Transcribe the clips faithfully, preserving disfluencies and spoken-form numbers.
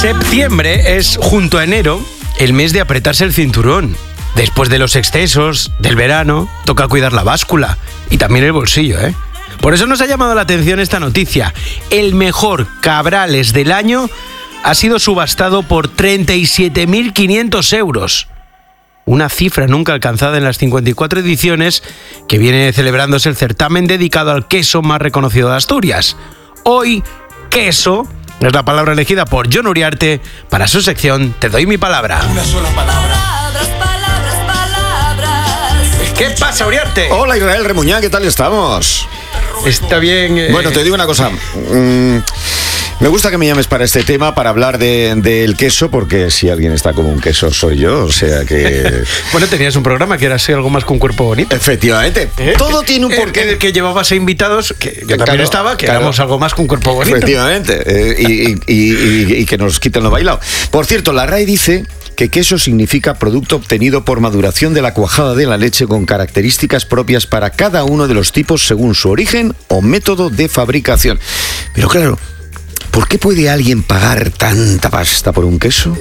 Septiembre es, junto a enero, el mes de apretarse el cinturón. Después de los excesos, del verano, toca cuidar la báscula y también el bolsillo, ¿eh? Por eso nos ha llamado la atención esta noticia. El mejor Cabrales del año ha sido subastado por treinta y siete mil quinientos euros. Una cifra nunca alcanzada en las cincuenta y cuatro ediciones que viene celebrándose el certamen dedicado al queso más reconocido de Asturias. Hoy, queso es la palabra elegida por Jon Uriarte para su sección Te doy mi palabra. Una sola palabra. Palabras, palabras, palabras. ¿Qué pasa, Uriarte? Hola, Israel Remuñán, ¿qué tal estamos? Está bien. Eh... Bueno, te digo una cosa. Mm, me gusta que me llames para este tema, para hablar del de, de queso, porque si alguien está como un queso soy yo, o sea que... Bueno, tenías un programa que era así, algo más con cuerpo bonito. Efectivamente. ¿Eh? Todo tiene un porqué. El, el que llevabas a invitados, que yo también claro, estaba, que claro. éramos algo más con cuerpo bonito. Efectivamente. Eh, y, y, y, y que nos quiten lo bailado. Por cierto, la R A E dice que queso significa producto obtenido por maduración de la cuajada de la leche con características propias para cada uno de los tipos según su origen o método de fabricación. Pero claro, ¿por qué puede alguien pagar tanta pasta por un queso?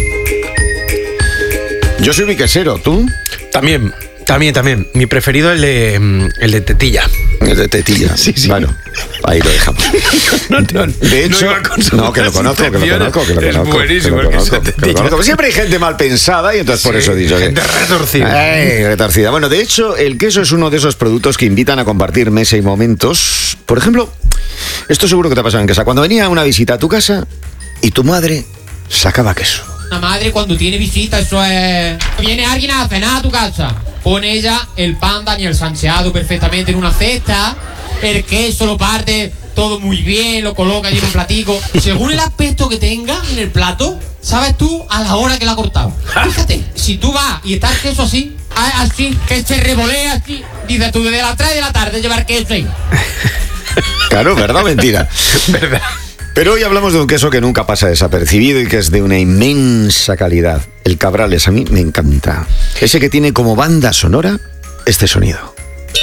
Yo soy mi quesero, ¿tú? También, también, también. Mi preferido el de, el de tetilla. El de tetilla. Sí, sí. Bueno, ahí lo dejamos. No, no, no, de hecho, no, no, que lo conozco, que lo conozco, que lo es conozco. buenísimo que lo el queso conozco, de que lo tetilla. conozco. Siempre hay gente mal pensada y entonces por Sí, eso he dicho gente que... retorcida. Ay, retorcida. Bueno, de hecho, el queso es uno de esos productos que invitan a compartir mesa y momentos. Por ejemplo, esto seguro que te ha pasado en casa. Cuando venía una visita a tu casa y tu madre sacaba queso. La madre cuando tiene visita, eso es... Viene alguien a cenar a tu casa, pone ella el pan Daniel Sancheado perfectamente en una cesta, el queso lo parte todo muy bien, lo coloca allí en un platico. Según el aspecto que tenga en el plato, sabes tú a la hora que la ha cortado. Fíjate, si tú vas y está el queso así, así, que se revolea así, dices tú, desde las tres de la tarde llevar queso ahí. Claro, ¿verdad o mentira? ¿Verdad? Pero hoy hablamos de un queso que nunca pasa desapercibido y que es de una inmensa calidad. El Cabrales a mí me encanta. Ese que tiene como banda sonora este sonido.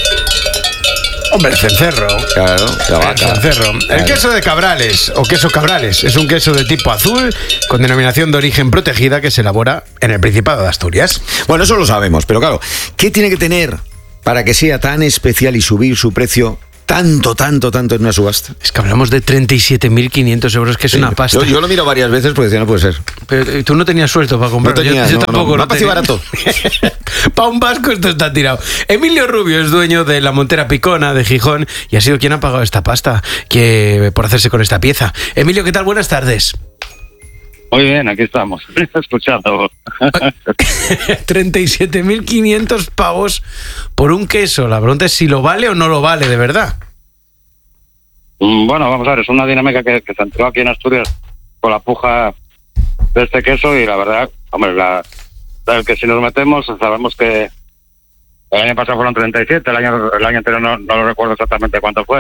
Hombre, el cencerro. Claro, la vaca. El cencerro. El Claro. queso de Cabrales, o queso Cabrales, es un queso de tipo azul con denominación de origen protegida que se elabora en el Principado de Asturias. Bueno, eso lo sabemos, pero claro, ¿qué tiene que tener para que sea tan especial y subir su precio tanto, tanto, tanto en una subasta? Es que hablamos de treinta y siete mil quinientos euros, que es Sí, una pasta. Yo, yo lo miro varias veces porque decía, no puede ser. Pero tú no tenías suelto para comprarlo. No tenía, yo, yo no, tampoco no, lo me ha parecido barato. Para un vasco esto está tirado. Emilio Rubio es dueño de la Montera Picona de Gijón y ha sido quien ha pagado esta pasta que por hacerse con esta pieza. Emilio, ¿qué tal? Buenas tardes. Muy bien, aquí estamos, escuchando. treinta y siete mil quinientos pavos por un queso. La pregunta es si lo vale o no lo vale, de verdad. Bueno, vamos a ver, es una dinámica que, que se entró aquí en Asturias con la puja de este queso y la verdad, hombre, la, la que si nos metemos sabemos que el año pasado fueron treinta y siete, el año, el año anterior no, no lo recuerdo exactamente cuánto fue.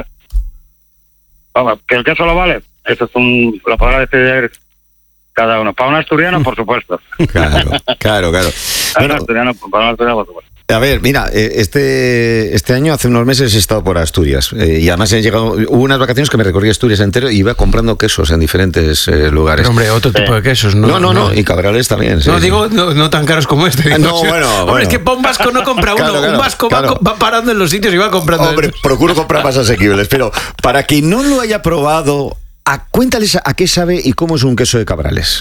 Vamos, que el queso lo vale, eso es un, lo podrá decidir cada uno. Para un asturiano, por supuesto. Claro, claro, claro. Para Bueno, un asturiano, para un asturiano, por supuesto. a ver, mira, eh, este este año, hace unos meses, he estado por Asturias. Eh, y además he llegado, hubo unas vacaciones que me recorrí Asturias entero y iba comprando quesos en diferentes eh, lugares. Pero, hombre, otro tipo de quesos. No, No, no, no, y Cabrales también. sí, No, sí. digo, no, no tan caros como este. Digo, No, sí. bueno, Hombre, bueno. es que para un vasco no compra uno. Claro, claro, un vasco va, claro. co- va parando en los sitios y va comprando. Hombre, procuro comprar más asequibles, pero para quien no lo haya probado, a, cuéntales a, a qué sabe y cómo es un queso de Cabrales.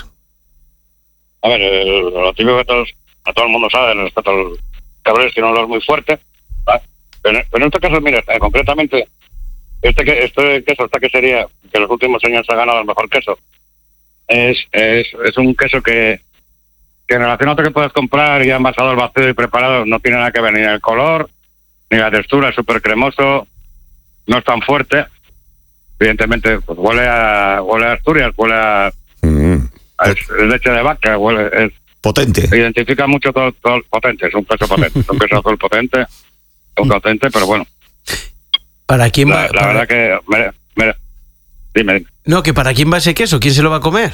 A ver, el- lo típico que todos, a todo el mundo sabe respecto al Cabrales, tiene un olor muy fuerte, ¿vale? Pero, pero en este caso, mira, eh, concretamente, este que este queso, esta quesería, que en los últimos años ha ganado el mejor queso, es es, es un queso que, que en relación a otro que puedes comprar ya envasado al vacío y preparado, no tiene nada que ver ni el color, ni la textura, es súper cremoso, no es tan fuerte. Evidentemente, pues huele a, huele a Asturias, huele a, Mm, a es, es leche de vaca, huele, es, potente. se identifica mucho todo, todo el potente, es un queso potente, es un queso azul potente, un potente, pero bueno, ¿Para quién va? la, la para- verdad que, mira, mira, dime, dime, No, que ¿para quién va ese queso? ¿Quién se lo va a comer?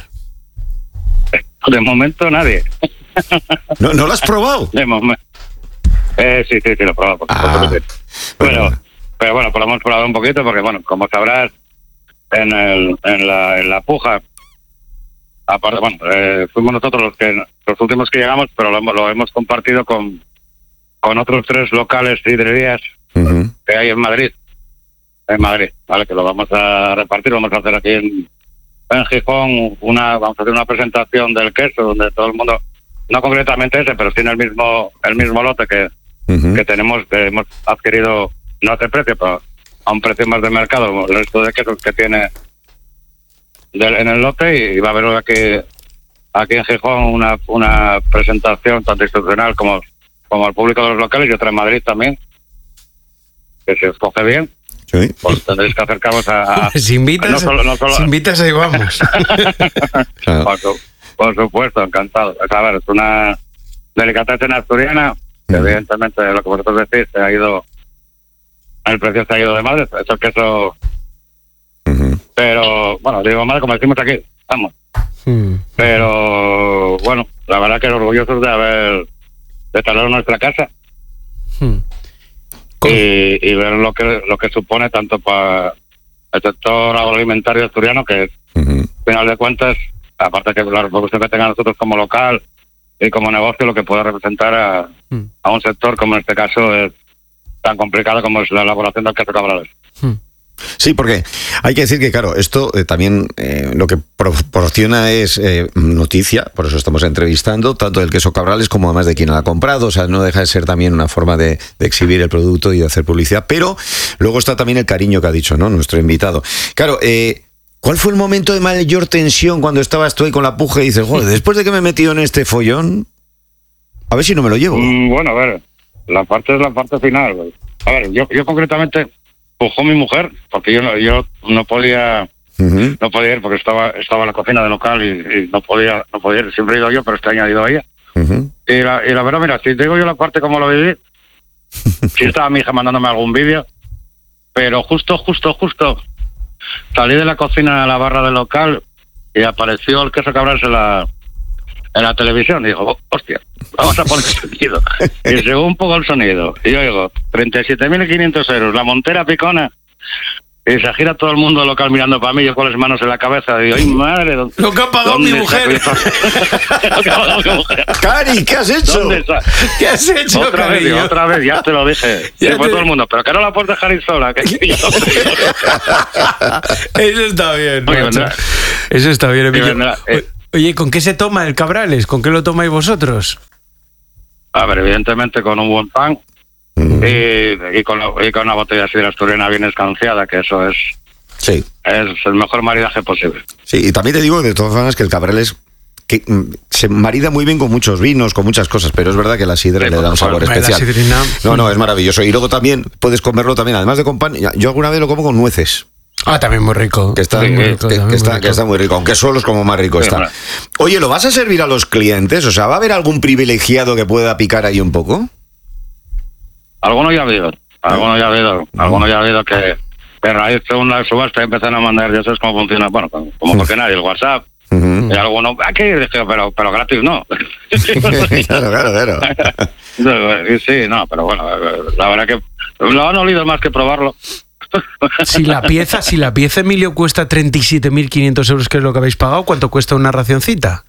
de momento nadie, ¿No, ¿No lo has probado? de momento, eh, sí, sí, sí, lo he probado, por supuesto Ah, que sí. bueno. Pero, pero bueno, pues lo hemos probado un poquito, porque bueno, como sabrás, en, el, en, la, en la puja aparte, bueno, eh, fuimos nosotros los que los últimos que llegamos, pero lo, hemos- lo hemos compartido con, con otros tres locales y sidrerías Ujú. que hay en Madrid. En Madrid, ¿vale? Que lo vamos a repartir, vamos a hacer aquí en, en Gijón una, vamos a hacer una presentación del queso donde todo el mundo, no concretamente ese, pero tiene el mismo, el mismo lote que, Ujú. que tenemos, que hemos adquirido, no a ese precio, pero a un precio más de mercado, el resto de quesos que tiene del- en el lote, y va a haber aquí, aquí en Gijón una, una presentación tanto institucional como, como al público de los locales, y otra en Madrid también, que si os coge bien, Sí. pues tendréis que acercaros a... a- Si invitas, no solo- no solo- si invitas ahí vamos. Claro. por, su- por supuesto, encantado. Es, a ver, es una delicatessen asturiana, que Ujú. evidentemente lo que vosotros decís, se ha ido, el precio se ha ido de madre, eso que eso, Ujú. pero, bueno, digo madre como decimos aquí, vamos, Mm. pero, bueno, la verdad que orgullosos de haber, de tener nuestra casa Mm. Con- y, y ver lo que lo que supone tanto para el sector agroalimentario asturiano, que Ujú. al final de cuentas, aparte que la repercusión que tenga nosotros como local y como negocio, lo que puede representar a, Mm. a un sector como en este caso es tan complicado como es la elaboración del queso Cabrales. Mm. Sí, porque hay que decir que, claro, esto eh, también eh, lo que proporciona es eh, noticia, por eso estamos entrevistando, tanto del queso Cabrales como además de quien lo ha comprado, o sea, no deja de ser también una forma de, de exhibir el producto y de hacer publicidad, pero luego está también el cariño que ha dicho, ¿no?, nuestro invitado. Claro, eh, ¿cuál fue el momento de mayor tensión cuando estabas tú ahí con la puja y dices, joder, después de que me he metido en este follón, a ver si no me lo llevo? Mm, bueno, a ver, la parte es la parte final. güey. A ver, yo, yo concretamente pujó mi mujer, porque yo no, yo no podía Ujú. no podía ir porque estaba estaba en la cocina del local y, y no podía no podía ir. Siempre he ido yo, pero este año ha ido ella. Ujú. Y la, y la verdad, mira, si te digo yo la parte como lo viví, sí estaba mi hija mandándome algún vídeo, pero justo, justo, justo salí de la cocina a la barra del local y apareció el queso Cabrales en la, en la televisión. Y digo, "Oh, hostia, vamos a poner sonido". Y según un poco el sonido, y yo digo, treinta y siete mil quinientos euros, la montera picona. Y se gira todo el mundo del local mirando para mí, yo con las manos en la cabeza, digo, ¡ay, madre! ¿dónde- Lo que ha pagado mi dónde mujer. saco yo- Lo que ha pagado mi mujer. Cari, ¿qué has hecho? ¿Dónde está? ¿Qué has hecho, Otra vez, cariño? digo, otra vez, ya te lo dije. Ya Y fue te- todo el mundo, pero que no la puedes dejar ir sola. Que que yo no te digo. Eso está bien. Oye, macho. vendrá. Eso está bien, Emilio. vendrá, eh. O- Oye, ¿con qué se toma el Cabrales? ¿Con qué lo tomáis vosotros? A ver, evidentemente con un buen pan y, y, con, la- y con una botella así de asturiana bien escanciada, que eso es, Sí. es el mejor maridaje posible. Sí, y también te digo de todas formas que el Cabrales que mm, se marida muy bien con muchos vinos, con muchas cosas, pero es verdad que la sidra Sí, le por da un sabor supuesto. La especial. sidrina. No, no, es maravilloso. Y luego también puedes comerlo también, además de con pan. Yo alguna vez lo como con nueces, Ah, también muy rico. que está, Sí, muy, muy rico, que- también que muy está, rico. que está muy rico, aunque solo es como más rico Sí, está. hombre. Oye, ¿lo vas a servir a los clientes? O sea, ¿va a haber algún privilegiado que pueda picar ahí un poco? Algunos ya ha habido, algunos ya ha habido, algunos ya ha habido que, que a raíz de una subasta empiezan a mandar, ya sabes cómo funciona, bueno, como, como porque nadie, el WhatsApp, Ujú. y algunos, aquí, dije, pero, pero gratis no. claro, claro, claro. Y sí, no, pero bueno, la verdad que lo han olido más que probarlo. Si la pieza, si la pieza, Emilio, cuesta treinta y siete mil quinientos euros, que es lo que habéis pagado, ¿cuánto cuesta una racioncita?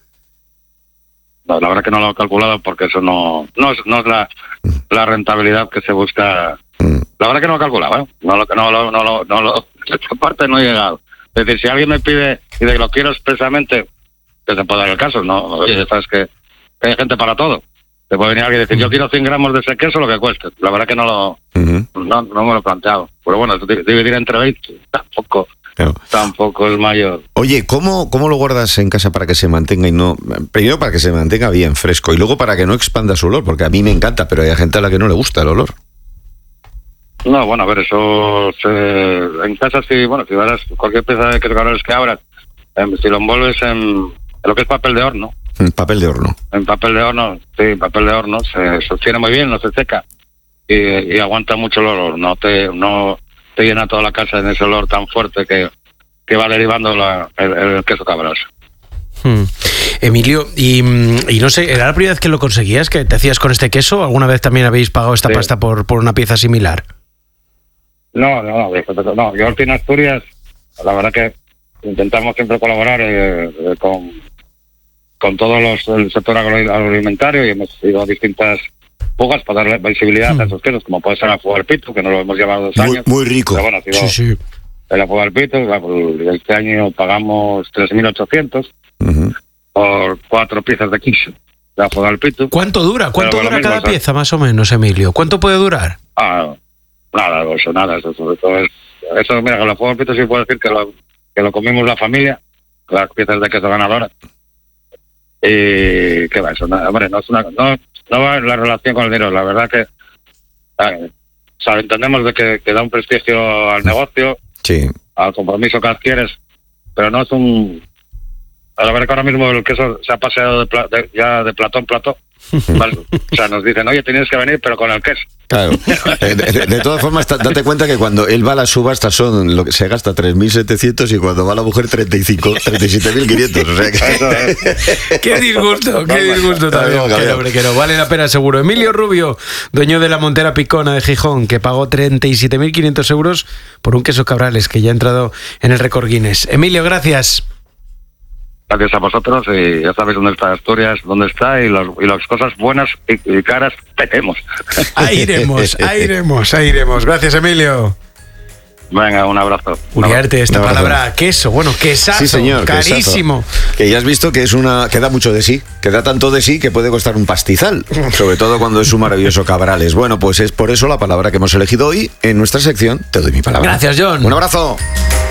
No, la verdad que no lo he calculado porque eso no, no es, no es la, la rentabilidad que se busca. La verdad que no lo he calculado, ¿eh? No lo, no lo, no lo, no lo, esta parte no he llegado. Es decir, si alguien me pide y de lo quiero expresamente, que se puede dar el caso, ¿no? Oye, sabes que hay gente para todo. Te puede venir alguien y decir, yo quiero cien gramos de ese queso, lo que cueste. La verdad que no lo, Ujú. no, no me lo he planteado. Pero bueno, di- dividir entre veinte tampoco, Claro. tampoco es mayor. Oye, ¿cómo, ¿cómo lo guardas en casa para que se mantenga y no... Primero para que se mantenga bien fresco y luego para que no expanda su olor, porque a mí me encanta, pero hay gente a la que no le gusta el olor. No, bueno, a ver, eso se, en casa si, bueno, si verás cualquier pieza de queso Cabrales que abras, em, si lo envuelves en, en lo que es papel de horno, Mm, Papel de horno. en papel de horno, sí, papel de horno, se sostiene muy bien, no se seca y, y aguanta mucho el olor, no te, no te llena toda la casa en ese olor tan fuerte que, que va derivando la, el, el queso Cabrales. Hmm. Emilio, y, mm, y no sé, ¿era la primera vez que lo conseguías, que te hacías con este queso? ¿Alguna vez también habéis pagado esta Sí. pasta por, por una pieza similar? No, no, no, no, yo aquí en Asturias, la verdad que intentamos siempre colaborar eh, eh, con, con todos los el sector agroalimentario y hemos ido a distintas fugas para darle visibilidad Mm. a esos quesos, como puede ser la fuga del pito, que no lo hemos llevado dos Muy, años. muy rico. Pero bueno, ha sido Sí, sí. de la fuga del pito, la- pues, este año pagamos tres mil ochocientos Ujú. por cuatro piezas de quiso. La fuga del pito. ¿Cuánto dura? ¿Cuánto Pero lo dura mismo, cada ¿sabes? pieza, más o menos, Emilio? ¿Cuánto puede durar? Ah, nada, eso nada, eso sobre todo es... Eso, mira, con la fuga del pito sí puedo decir que lo, que lo comimos la familia, las piezas de queso ganadoras. Y qué va, eso, nada, hombre, no es una... No, no va en la relación con el dinero, la verdad que... eh, o sea, entendemos de que, que da un prestigio al negocio, Sí. al compromiso que adquieres, pero no es un... A la verdad que ahora mismo el queso se ha paseado de pla- de- ya de platón en platón. ¿Vale? O sea, nos dicen, oye, tienes que venir, pero con el queso. Claro. Eh, De, de- de todas formas, ta- date cuenta que cuando él va a las subastas son lo que se gasta tres mil setecientos y cuando va la mujer treinta y cinco, treinta y siete mil quinientos. O sea que... Eso es. Qué disgusto, qué disgusto también. Gabriel, Que Gabriel. no, hombre, que no, vale la pena seguro. Emilio Rubio, dueño de la Montera Picona de Gijón, que pagó treinta y siete mil quinientos euros por un queso Cabrales que ya ha entrado en el récord Guinness. Emilio, gracias. Gracias a vosotros y ya sabéis dónde está Asturias, dónde está y, los- y las cosas buenas y, y caras tenemos. Ahí iremos, ahí iremos, ahí iremos. Gracias, Emilio. Venga, un abrazo. Uriarte, esta Un abrazo. palabra queso, bueno, quesazo, Sí, señor. carísimo. quesazo. Que ya has visto que es una que da mucho de sí, que da tanto de sí que puede costar un pastizal, sobre todo cuando es un maravilloso Cabrales. Bueno, pues es por eso la palabra que hemos elegido hoy en nuestra sección Te doy mi palabra. Gracias, John. Un abrazo.